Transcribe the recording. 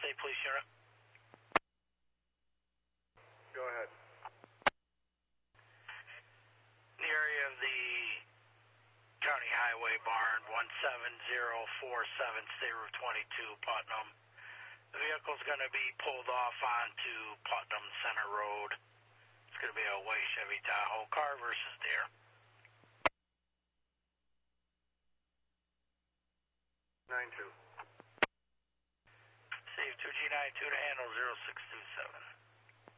State Police Unit. Go ahead. In the area of the County Highway Barn, 17047, State Route 22, Putnam. The vehicle's going to be pulled off onto Putnam Center Road. It's going to be a white Chevy Tahoe, car versus deer. Nine two. Save 2G92 to handle 0627.